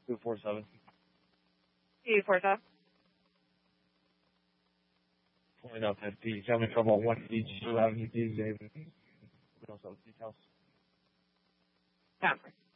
247. 247. Pulling up at the gentleman from 182 Avenue, D. David. We don't sell details. Sounds good.